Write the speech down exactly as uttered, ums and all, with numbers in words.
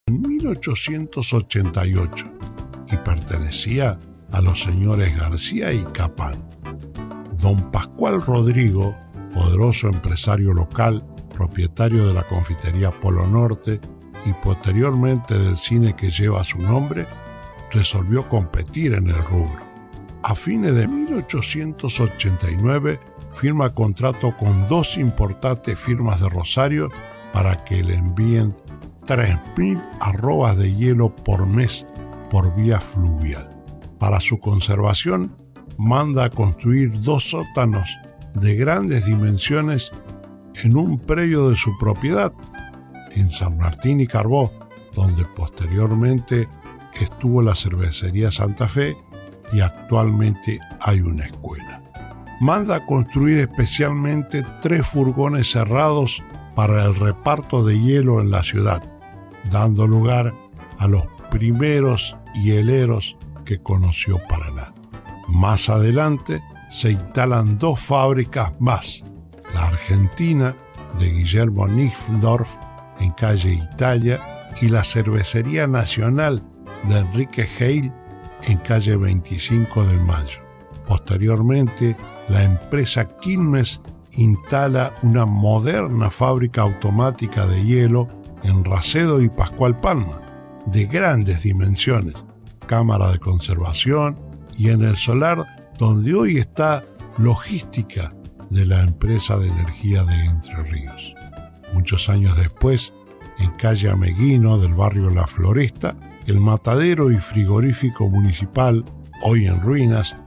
en mil ochocientos ochenta y ocho y pertenecía a los señores García y Capán. Don Pascual Rodrigo, poderoso empresario local, propietario de la confitería Polo Norte y posteriormente del cine que lleva su nombre, resolvió competir en el rubro. A fines de mil ochocientos ochenta y nueve firma contrato con dos importantes firmas de Rosario para que le envíen tres mil arrobas de hielo por mes por vía fluvial. Para su conservación, manda a construir dos sótanos de grandes dimensiones en un predio de su propiedad, en San Martín y Carbó, donde posteriormente estuvo la cervecería Santa Fe y actualmente hay una escuela. Manda a construir especialmente tres furgones cerrados para el reparto de hielo en la ciudad, dando lugar a los primeros hieleros que conoció Paraná. Más adelante se instalan dos fábricas más, la Argentina de Guillermo Nixdorf en calle Italia y la Cervecería Nacional de Enrique Heil en calle veinticinco de Mayo. Posteriormente, la empresa Quilmes instala una moderna fábrica automática de hielo en Racedo y Pascual Palma, de grandes dimensiones, cámara de conservación y en el solar donde hoy está logística de la empresa de energía de Entre Ríos. Muchos años después, en calle Ameguino del barrio La Floresta, el matadero y frigorífico municipal, hoy en ruinas,